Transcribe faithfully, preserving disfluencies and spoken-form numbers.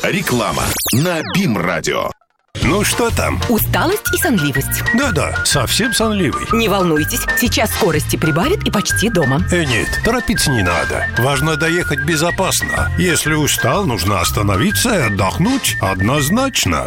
Реклама на БИМ-радио. Ну что там? Усталость и сонливость. Да-да, совсем сонливый. Не волнуйтесь, сейчас скорости прибавит и почти дома. Э, нет, торопиться не надо. Важно доехать безопасно. Если устал, нужно остановиться и отдохнуть однозначно.